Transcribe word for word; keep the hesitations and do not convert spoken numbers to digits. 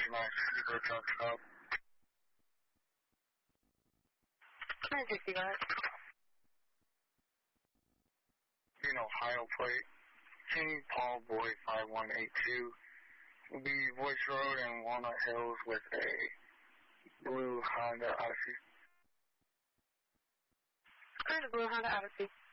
Max Zebra Truck Stop. nine sixty-five. Green Ohio plate. King Paul Boy five one eight two. Will be Voice Road and Walnut Hills with a blue Honda Odyssey. Kind of blue Honda Odyssey.